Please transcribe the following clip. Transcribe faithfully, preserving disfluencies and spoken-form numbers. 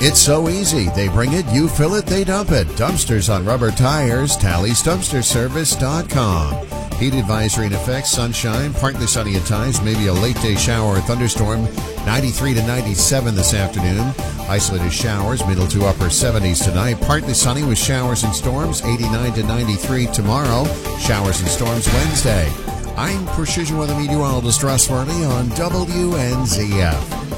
It's so easy. They bring it, you fill it, they dump it. Dumpsters on rubber tires, Talley's Dumpster Service dot com. Heat advisory in effect, sunshine, partly sunny at times, maybe a late day shower or thunderstorm, ninety-three to ninety-seven this afternoon. Isolated showers, middle to upper seventies tonight. Partly sunny with showers and storms, eighty-nine to ninety-three tomorrow. Showers and storms Wednesday. I'm Precision Weather Meteorologist Russ Worley on W N Z F.